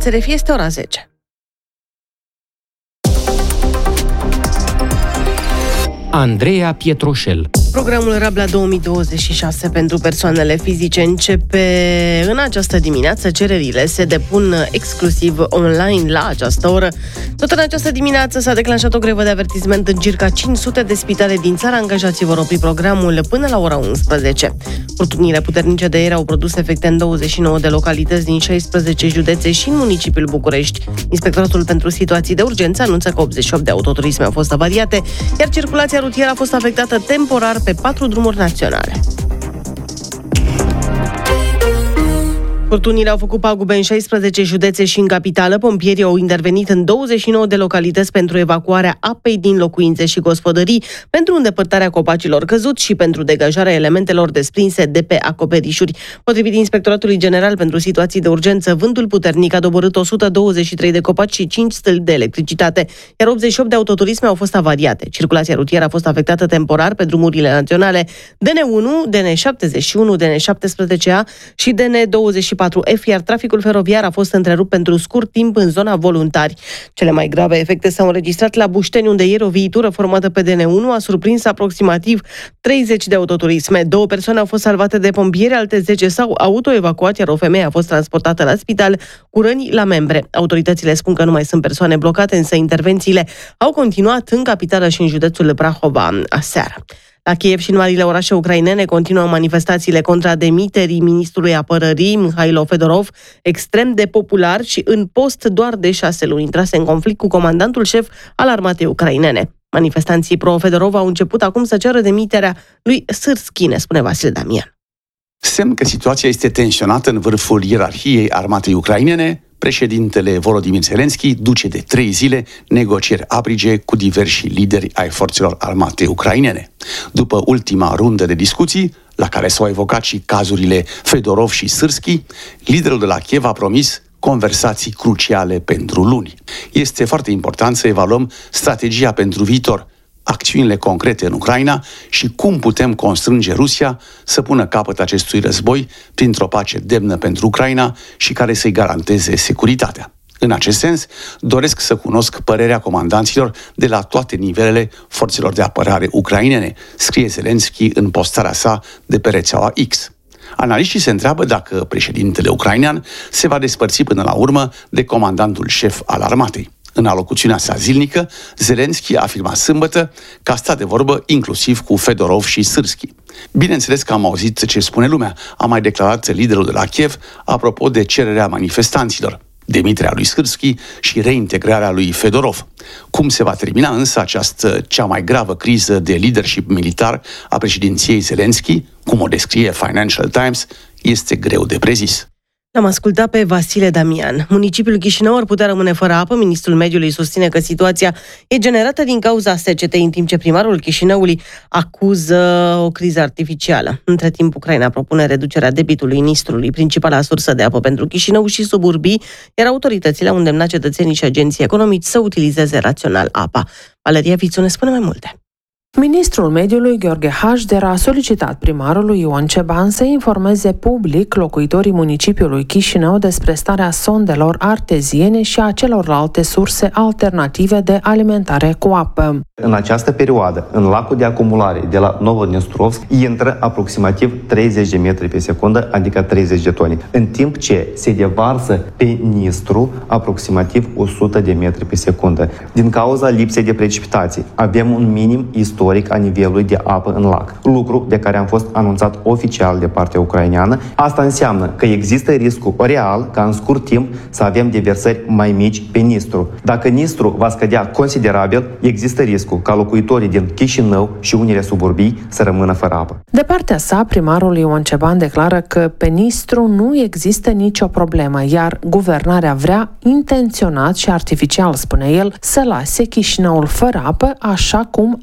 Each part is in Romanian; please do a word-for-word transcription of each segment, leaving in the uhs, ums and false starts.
R F I, este ora zece. Andreea Pietroșel. Programul Rabla două mii douăzeci și șase pentru persoanele fizice începe în această dimineață. Cererile se depun exclusiv online la această oră. Tot în această dimineață s-a declanșat o grevă de avertisment în circa cinci sute de spitale din țară. Angajații vor opri programul până la ora unsprezece. Furtunile puternice de ieri au produs efecte în douăzeci și nouă de localități din șaisprezece județe și în municipiul București. Inspectoratul pentru situații de urgență anunță că optzeci și opt de autoturisme au fost avariate, iar circulația rutieră a fost afectată temporar pe patru drumuri naționale. Furtunile au făcut pagube în șaisprezece județe și în capitală. Pompierii au intervenit în douăzeci și nouă de localități pentru evacuarea apei din locuințe și gospodării, pentru îndepărtarea copacilor căzuți și pentru degajarea elementelor desprinse de pe acoperișuri. Potrivit Inspectoratului General pentru Situații de Urgență, vântul puternic a doborât o sută douăzeci și trei de copaci și cinci stâlpi de electricitate, iar optzeci și opt de autoturisme au fost avariate. Circulația rutieră a fost afectată temporar pe drumurile naționale D N unu, D N șaptezeci și unu, D N șaptesprezece A și D N douăzeci și patru F, iar traficul feroviar a fost întrerupt pentru scurt timp în zona Voluntari. Cele mai grave efecte s-au înregistrat la Bușteni, unde ieri o viitură formată pe D N unu a surprins aproximativ treizeci de autoturisme. Două persoane au fost salvate de pompieri, alte zece s-au autoevacuat, iar o femeie a fost transportată la spital cu răni la membre. Autoritățile spun că nu mai sunt persoane blocate, însă intervențiile au continuat în capitală și în județul Prahova aseară. La Kiev și în marile orașe ucrainene continuă manifestațiile contra demiterii ministrului apărării Mihailo Fedorov, extrem de popular și în post doar de șase luni. Intrase în conflict cu comandantul șef al armatei ucrainene. Manifestanții pro-Fedorov au început acum să ceară demiterea lui Sârski, ne spune Vasile Damian. Semn că situația este tensionată în vârful ierarhiei armatei ucrainene. Președintele Volodymyr Zelensky duce de trei zile negocieri aprige cu diversi lideri ai forțelor armate ucrainene. După ultima rundă de discuții, la care s-au evocat și cazurile Fedorov și Sârski, liderul de la Kiev a promis conversații cruciale pentru luni. Este foarte important să evaluăm strategia pentru viitor, acțiunile concrete în Ucraina și cum putem constrânge Rusia să pună capăt acestui război printr-o pace demnă pentru Ucraina și care să-i garanteze securitatea. În acest sens, doresc să cunosc părerea comandanților de la toate nivelele forțelor de apărare ucrainene, scrie Zelensky în postarea sa de pe rețeaua X. Analiștii se întreabă dacă președintele ucrainean se va despărți până la urmă de comandantul șef al armatei. În alocuțiunea sa zilnică, Zelensky a afirmat sâmbătă că a stat de vorbă inclusiv cu Fedorov și Sârski. Bineînțeles că am auzit ce spune lumea, a mai declarat liderul de la Kiev apropo de cererea manifestanților, demiterea lui Sârski și reintegrarea lui Fedorov. Cum se va termina însă această cea mai gravă criză de leadership militar a președinției Zelensky, cum o descrie Financial Times, este greu de prezis. L-am ascultat pe Vasile Damian. Municipiul Chișinău ar putea rămâne fără apă. Ministrul Mediului susține că situația e generată din cauza secetei, în timp ce primarul Chișinăului acuză o criză artificială. Între timp, Ucraina propune reducerea debitului Nistrului, principala sursă de apă pentru Chișinău și suburbii, iar autoritățile au îndemnat cetățenii și agenții economici să utilizeze rațional apa. Valeria Vițu ne spune mai multe. Ministrul Mediului Gheorghe Hașder a solicitat primarului Ion Ceban să informeze public locuitorii municipiului Chișinău despre starea sondelor arteziene și a celorlalte surse alternative de alimentare cu apă. În această perioadă, în lacul de acumulare de la Novodnestrovsk intră aproximativ treizeci de metri pe secundă, adică treizeci de tone, în timp ce se devarsă pe Nistru aproximativ o sută de metri pe secundă. Din cauza lipsei de precipitații, avem un minim istoric a nivelului de apă în lac, lucru de care am fost anunțat oficial de partea ucraineană. Asta înseamnă că există riscul real ca în scurt timp să avem deversări mai mici pe Nistru. Dacă Nistru va scădea considerabil, există riscul ca locuitorii din Chișinău și unele suburbii să rămână fără apă. De partea sa, primarul Ion Ceban declară că pe Nistru nu există nicio problemă, iar guvernarea vrea intenționat și artificial, spune el, să lase Chișinăul fără apă, așa cum a mai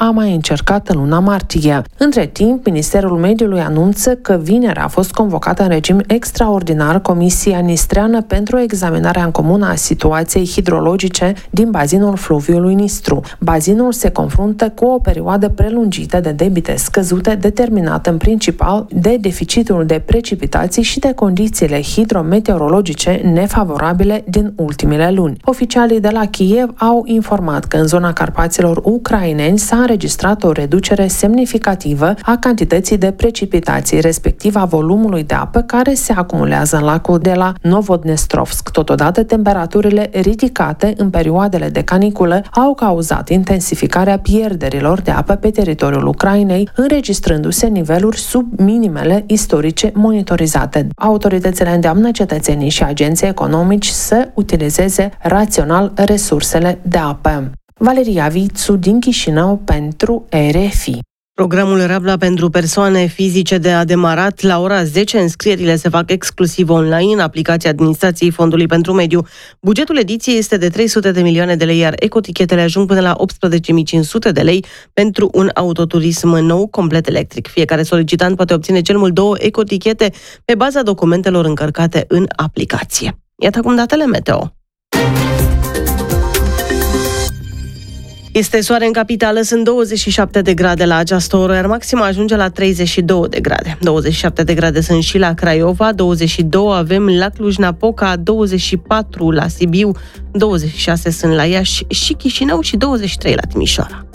încercat în luna martie. Între timp, Ministerul Mediului anunță că vineri a fost convocată în regim extraordinar Comisia Nistreană pentru examinarea în comună a situației hidrologice din bazinul fluviului Nistru. Bazinul se confruntă cu o perioadă prelungită de debite scăzute, determinată în principal de deficitul de precipitații și de condițiile hidrometeorologice nefavorabile din ultimele luni. Oficialii de la Kiev au informat că în zona Carpaților ucraineni s-a înregistrat o reducere semnificativă a cantității de precipitații, respectiv a volumului de apă care se acumulează în lacul de la Novodnestrovsk. Totodată, temperaturile ridicate în perioadele de caniculă au cauzat intensificarea pierderilor de apă pe teritoriul Ucrainei, înregistrându-se niveluri sub minimele istorice monitorizate. Autoritățile îndeamnă cetățenii și agenții economici să utilizeze rațional resursele de apă. Valeria Vițu din Chișinău pentru R F I. Programul Rabla pentru persoane fizice de a demarat la ora zece. Înscrierile se fac exclusiv online în aplicația administrației Fondului pentru Mediu. Bugetul ediției este de trei sute de milioane de lei, iar ecotichetele ajung până la optsprezece mii cinci sute de lei pentru un autoturism nou complet electric. Fiecare solicitant poate obține cel mult două ecotichete pe baza documentelor încărcate în aplicație. Iată acum datele meteo. Este soare în capitală, sunt douăzeci și șapte de grade la această oră, iar maxima ajunge la treizeci și două de grade. douăzeci și șapte de grade sunt și la Craiova, douăzeci și doi avem la Cluj-Napoca, douăzeci și patru la Sibiu, douăzeci și șase sunt la Iași și Chișinău și douăzeci și trei la Timișoara.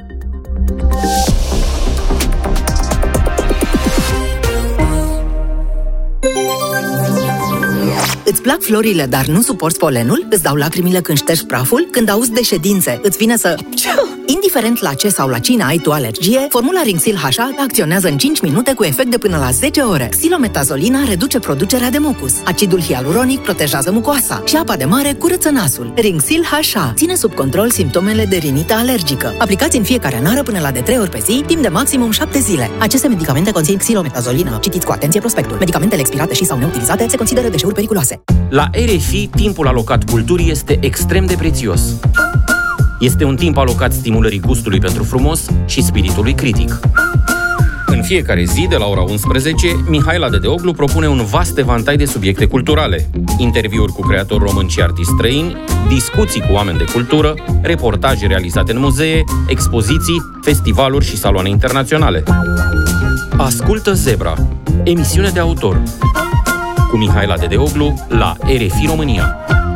Îți plac florile, dar nu suporți polenul? Îți dau lacrimile când ștergi praful? Când auzi de ședințe, îți vine să... Indiferent la ce sau la cine ai tu alergie, formula Rinxil H A acționează în cinci minute cu efect de până la zece ore. Xilometazoline reduce producerea de mucus. Acidul hialuronic protejează mucoasa și apa de mare curăță nasul. Rinxil H A ține sub control simptomele de rinită alergică. Aplicați în fiecare nară până la de trei ori pe zi, timp de maximum șapte zile. Aceste medicamente conțin xilometazolină. Citiți cu atenție prospectul. Medicamentele expirate și sau neutilizate se consideră deșeuri periculoase. La R F I, timpul alocat culturii este extrem de prețios. Este un timp alocat stimulării gustului pentru frumos și spiritului critic. În fiecare zi, de la ora unsprezece, Mihaela Dedeoglu propune un vast evantai de subiecte culturale. Interviuri cu creatori români și artiști străini, discuții cu oameni de cultură, reportaje realizate în muzee, expoziții, festivaluri și saloane internaționale. Ascultă Zebra, emisiune de autor, cu Mihaela Dedeoglu la R F I România.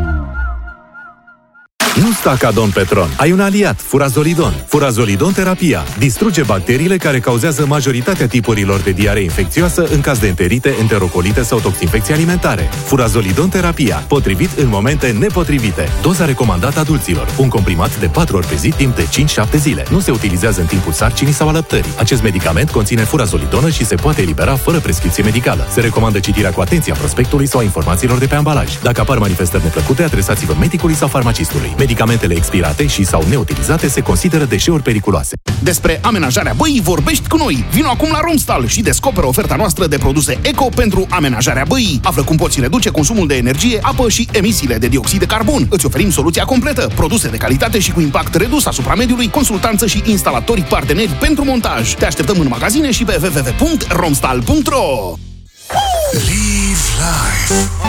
Nu sta ca Don Petron. Ai un aliat, Furazolidon. Furazolidon terapia distruge bacteriile care cauzează majoritatea tipurilor de diaree infecțioasă în caz de enterite, enterocolite sau toxinfecții alimentare. Furazolidon terapia, potrivit în momente nepotrivite. Doza recomandată adulților. Un comprimat de patru ori pe zi timp de cinci șapte zile. Nu se utilizează în timpul sarcinii sau alăptării. Acest medicament conține furazolidonă și se poate elibera fără prescripție medicală. Se recomandă citirea cu atenție a prospectului sau a informațiilor de pe ambalaj. Dacă apar manifestări neplăcute, adresați-vă medicului sau farmacistului. Medicamentele expirate și sau neutilizate se consideră deșeuri periculoase. Despre amenajarea băii vorbești cu noi. Vino acum la Romstal și descoperă oferta noastră de produse eco pentru amenajarea băii. Află cum poți reduce consumul de energie, apă și emisiile de dioxid de carbon. Îți oferim soluția completă, produse de calitate și cu impact redus asupra mediului, consultanță și instalatori parteneri pentru montaj. Te așteptăm în magazine și pe w w w punct romstal punct r o. Live life.